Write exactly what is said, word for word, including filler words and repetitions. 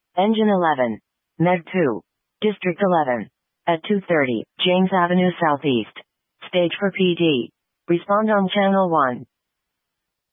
Engine eleven. Med two. District eleven. At two thirty, James Avenue Southeast. Stage for P D. Respond on Channel one.